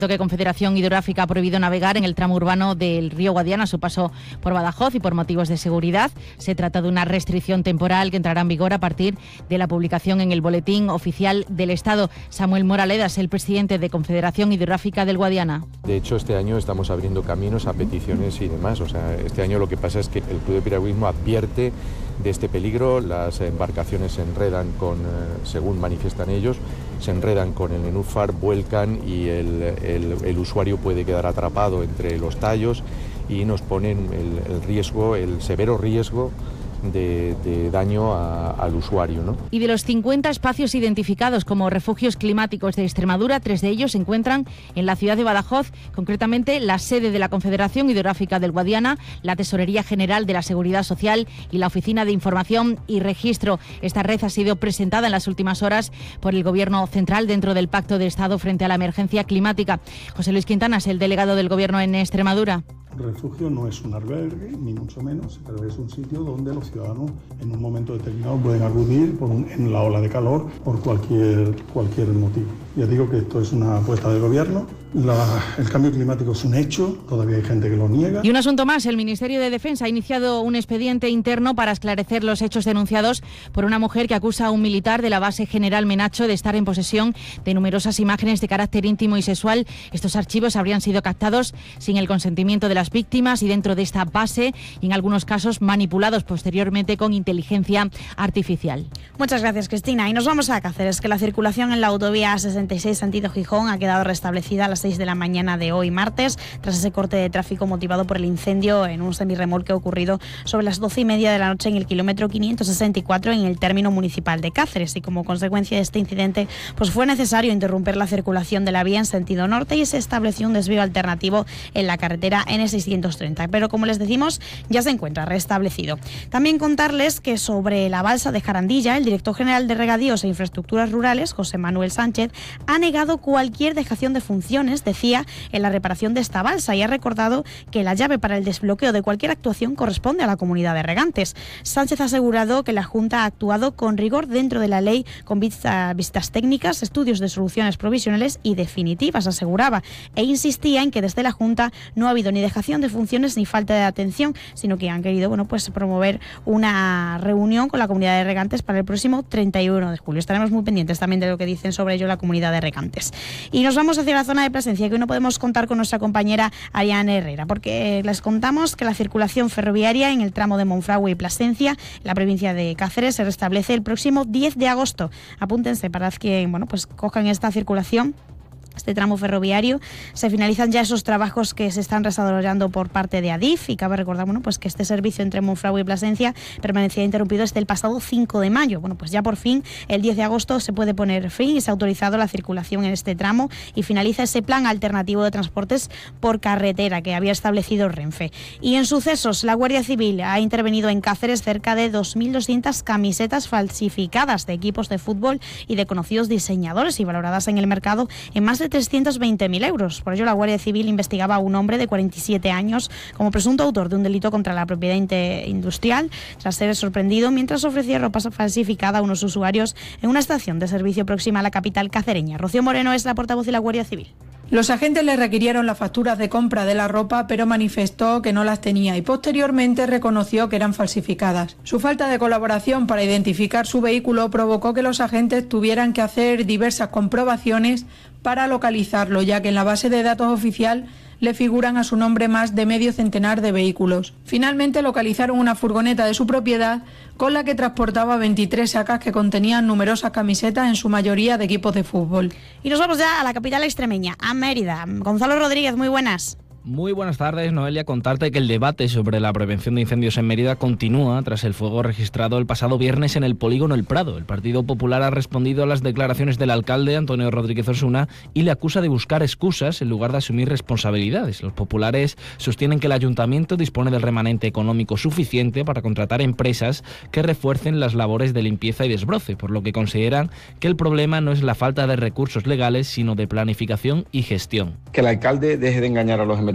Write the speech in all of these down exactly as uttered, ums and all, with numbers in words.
Que Confederación Hidrográfica ha prohibido navegar en el tramo urbano del río Guadiana a su paso por Badajoz y por motivos de seguridad. Se trata de una restricción temporal que entrará en vigor a partir de la publicación en el Boletín Oficial del Estado. Samuel Moraledas, el presidente de Confederación Hidrográfica del Guadiana. De hecho, este año estamos abriendo caminos a peticiones y demás. O sea, este año lo que pasa es que el Club de Piragüismo advierte de este peligro. Las embarcaciones se enredan con, según manifiestan ellos, se enredan con el nenúfar, vuelcan y el, el, el usuario puede quedar atrapado entre los tallos y nos ponen el, el riesgo, el severo riesgo De, de daño a, al usuario, ¿no? Y de los cincuenta espacios identificados como refugios climáticos de Extremadura, tres de ellos se encuentran en la ciudad de Badajoz, concretamente la sede de la Confederación Hidrográfica del Guadiana, la Tesorería General de la Seguridad Social y la Oficina de Información y Registro. Esta red ha sido presentada en las últimas horas por el Gobierno central dentro del Pacto de Estado frente a la emergencia climática. José Luis Quintana es el delegado del Gobierno en Extremadura. Refugio no es un albergue, ni mucho menos, pero es un sitio donde los ciudadanos en un momento determinado pueden acudir por un, en la ola de calor por cualquier, cualquier motivo. Ya digo que esto es una apuesta del Gobierno. La, el cambio climático es un hecho, todavía hay gente que lo niega. Y un asunto más, el Ministerio de Defensa ha iniciado un expediente interno para esclarecer los hechos denunciados por una mujer que acusa a un militar de la base General Menacho de estar en posesión de numerosas imágenes de carácter íntimo y sexual. Estos archivos habrían sido captados sin el consentimiento de las víctimas y dentro de esta base, y en algunos casos manipulados posteriormente con inteligencia artificial. Muchas gracias, Cristina. Y nos vamos a Cáceres, que la circulación en la autovía A sesenta y seis sentido Gijón ha quedado restablecida a las seis de la mañana de hoy martes, tras ese corte de tráfico motivado por el incendio en un semirremolque ocurrido sobre las doce y media de la noche en el kilómetro quinientos sesenta y cuatro en el término municipal de Cáceres. Y como consecuencia de este incidente, pues fue necesario interrumpir la circulación de la vía en sentido norte y se estableció un desvío alternativo en la carretera N seiscientos treinta. Pero como les decimos, ya se encuentra restablecido. También contarles que sobre la balsa de Jarandilla, el director general de Regadíos e Infraestructuras Rurales, José Manuel Sánchez, ha negado cualquier dejación de funciones, decía, en la reparación de esta balsa, y ha recordado que la llave para el desbloqueo de cualquier actuación corresponde a la comunidad de regantes. Sánchez ha asegurado que la Junta ha actuado con rigor dentro de la ley, con vista, vistas técnicas, estudios de soluciones provisionales y definitivas, aseguraba, e insistía en que desde la Junta no ha habido ni dejación de funciones ni falta de atención, sino que han querido, bueno, pues promover una reunión con la comunidad de regantes para el próximo treinta y uno de julio. Estaremos muy pendientes también de lo que dicen sobre ello la comunidad de regantes. Y nos vamos hacia la zona de Plasencia, que hoy no podemos contar con nuestra compañera Ariane Herrera, porque les contamos que la circulación ferroviaria en el tramo de Monfragüe y Plasencia, en la provincia de Cáceres, se restablece el próximo diez de agosto. Apúntense para que, bueno, pues cojan esta circulación, este tramo ferroviario. Se finalizan ya esos trabajos que se están desarrollando por parte de Adif, y cabe recordar, bueno, pues que este servicio entre Monfragüe y Plasencia permanecía interrumpido desde el pasado cinco de mayo. Bueno, pues ya por fin el diez de agosto se puede poner fin y se ha autorizado la circulación en este tramo y finaliza ese plan alternativo de transportes por carretera que había establecido Renfe. Y en sucesos, la Guardia Civil ha intervenido en Cáceres cerca de dos mil doscientas camisetas falsificadas de equipos de fútbol y de conocidos diseñadores y valoradas en el mercado en más de trescientos veinte mil euros. Por ello, la Guardia Civil investigaba a un hombre de cuarenta y siete años como presunto autor de un delito contra la propiedad industrial, tras ser sorprendido mientras ofrecía ropa falsificada a unos usuarios en una estación de servicio próxima a la capital cacereña. Rocío Moreno es la portavoz de la Guardia Civil. Los agentes le requirieron las facturas de compra de la ropa, pero manifestó que no las tenía y posteriormente reconoció que eran falsificadas. Su falta de colaboración para identificar su vehículo provocó que los agentes tuvieran que hacer diversas comprobaciones para localizarlo, ya que en la base de datos oficial le figuran a su nombre más de medio centenar de vehículos. Finalmente localizaron una furgoneta de su propiedad con la que transportaba veintitrés sacas que contenían numerosas camisetas, en su mayoría de equipos de fútbol. Y nos vamos ya a la capital extremeña, a Mérida. Gonzalo Rodríguez, muy buenas. Muy buenas tardes, Noelia. Contarte que el debate sobre la prevención de incendios en Mérida continúa tras el fuego registrado el pasado viernes en el polígono El Prado. El Partido Popular ha respondido a las declaraciones del alcalde, Antonio Rodríguez Osuna, y le acusa de buscar excusas en lugar de asumir responsabilidades. Los populares sostienen que el ayuntamiento dispone del remanente económico suficiente para contratar empresas que refuercen las labores de limpieza y desbroce, por lo que consideran que el problema no es la falta de recursos legales, sino de planificación y gestión. Que el alcalde deje de engañar a los emeritenses.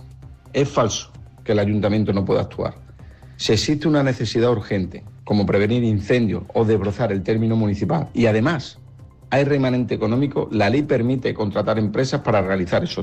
Es falso que el ayuntamiento no pueda actuar. Si existe una necesidad urgente, como prevenir incendios o desbrozar el término municipal, y además hay remanente económico, la ley permite contratar empresas para realizar eso.